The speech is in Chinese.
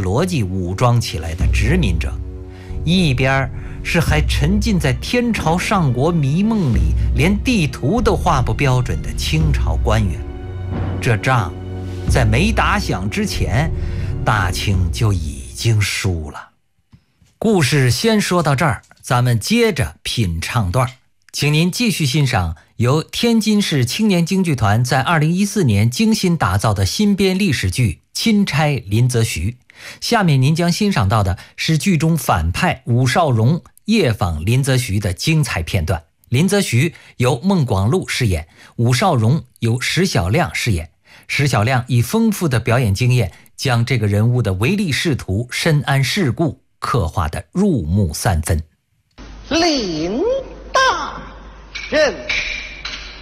逻辑武装起来的殖民者，一边是还沉浸在天朝上国迷梦里，连地图都画不标准的清朝官员。这仗在没打响之前，大清就已经输了。故事先说到这儿，咱们接着品唱段，请您继续欣赏由天津市青年京剧团在2014年精心打造的新编历史剧《钦差林则徐》。下面您将欣赏到的是剧中反派武少荣夜访林则徐的精彩片段。林则徐由孟广禄饰演，武少荣由石小亮饰演。石小亮以丰富的表演经验，将这个人物的唯利是图、深谙世故刻画得入木三分。 林大人。